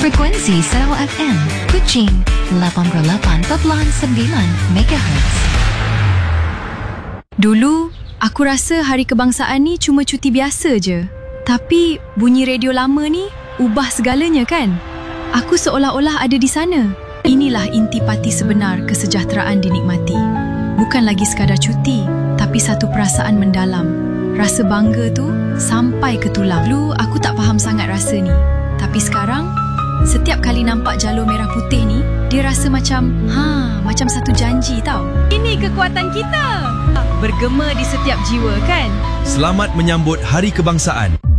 Frekuensi Sarawak FM, Kuching 88.9 MHz. Dulu, aku rasa Hari Kebangsaan ni cuma cuti biasa je. Tapi bunyi radio lama ni ubah segalanya kan? Aku seolah-olah ada di sana. Inilah intipati sebenar kesejahteraan dinikmati. Bukan lagi sekadar cuti, tapi satu perasaan mendalam. Rasa bangga tu sampai ke tulang. Dulu aku tak faham sangat rasa ni. Tapi sekarang, setiap kali nampak jalur merah putih ni, dia rasa macam satu janji tau. Ini kekuatan kita. Bergema di setiap jiwa kan? Selamat menyambut Hari Kebangsaan.